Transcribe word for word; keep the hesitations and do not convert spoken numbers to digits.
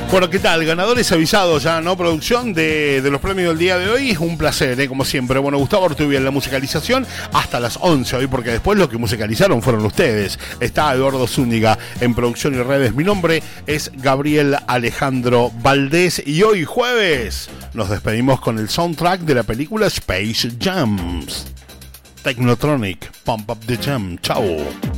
Bueno, ¿qué tal? Ganadores avisados ya, ¿no? Producción de, de los premios del día de hoy. Es un placer, ¿eh? Como siempre. Bueno, Gustavo Ortubia en la musicalización hasta las once hoy, porque después lo que musicalizaron fueron ustedes. Está Eduardo Zúñiga en producción y redes. Mi nombre es Gabriel Alejandro Valdés y hoy jueves nos despedimos con el soundtrack de la película Space Jam. Technotronic, Pump Up the Jam. Chao.